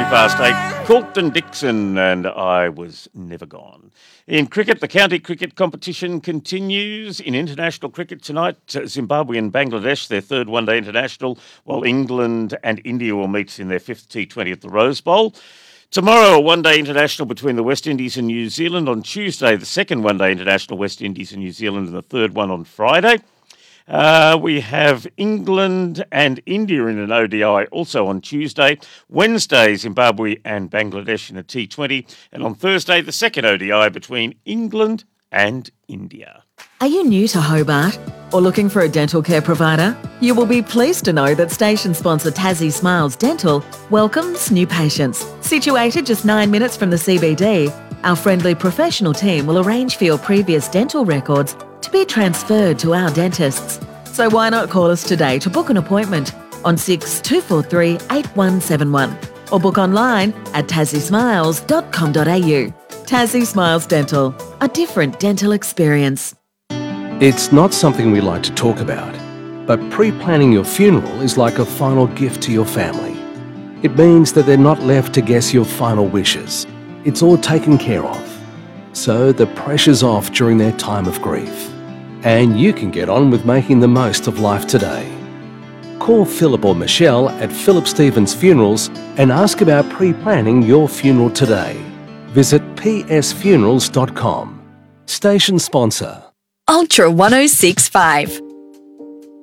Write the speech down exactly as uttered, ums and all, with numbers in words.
past eight. Corkton Dixon and I Was Never Gone. In cricket, the county cricket competition continues. In international cricket tonight, Zimbabwe and Bangladesh, their third one-day international, while England and India will meet in their fifth T twenty at the Rose Bowl. Tomorrow, a one-day international between the West Indies and New Zealand. On Tuesday, the second one-day international, West Indies and New Zealand, and the third one on Friday. Uh, we have England and India in an O D I also on Tuesday. Wednesday, Zimbabwe and Bangladesh in a T twenty. And on Thursday, the second O D I between England and India. Are you new to Hobart or looking for a dental care provider? You will be pleased to know that station sponsor Tassie Smiles Dental welcomes new patients. Situated just nine minutes from the C B D, our friendly professional team will arrange for your previous dental records to be transferred to our dentists. So why not call us today to book an appointment on six two four three eight one seven one or book online at tassie smiles dot com dot a u. Tassie Smiles Dental, a different dental experience. It's not something we like to talk about, but pre-planning your funeral is like a final gift to your family. It means that they're not left to guess your final wishes. It's all taken care of. So the pressure's off during their time of grief. And you can get on with making the most of life today. Call Philip or Michelle at Philip Stevens Funerals and ask about pre-planning your funeral today. Visit p s funerals dot com. Station sponsor. Ultra one oh six point five.